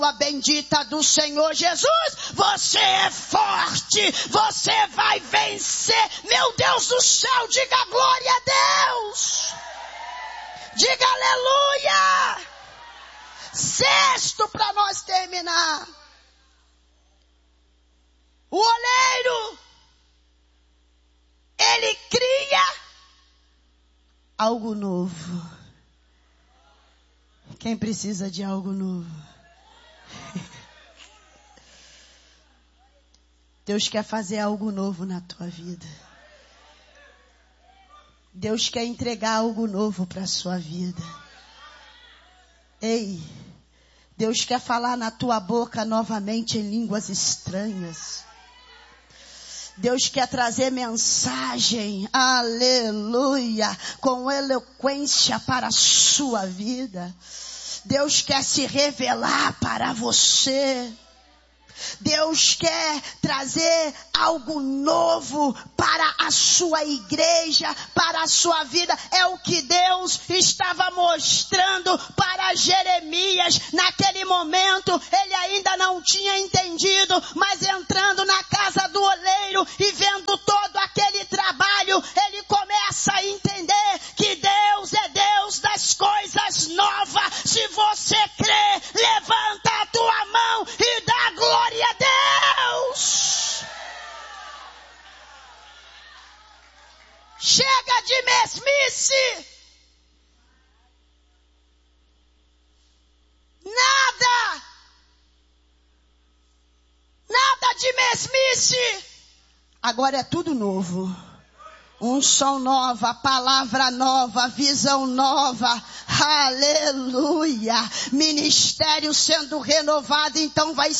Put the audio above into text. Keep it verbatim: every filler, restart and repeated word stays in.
A bendita do Senhor Jesus, você é forte, você vai vencer. Meu Deus do céu, diga glória a Deus. Diga aleluia. Sexto, para nós terminar. O oleiro, ele cria algo novo. Quem precisa de algo novo? Deus quer fazer algo novo na tua vida. Deus quer entregar algo novo para a sua vida. Ei, Deus quer falar na tua boca novamente em línguas estranhas. Deus quer trazer mensagem, aleluia, com eloquência para a sua vida. Deus quer se revelar para você. Deus quer trazer algo novo para a sua igreja, para a sua vida. É o que Deus estava mostrando para Jeremias. Naquele momento, ele ainda não tinha entendido, mas entrando na casa do oleiro e vendo todo aquele trabalho, ele começa a entender que Deus é Deus das coisas novas. Se você crê, levanta a tua mão e dá glória a Deus. Chega de mesmice. Nada. Nada de mesmice. Agora é tudo novo. Unção nova, palavra nova, visão nova, aleluia. Ministério sendo renovado, então vai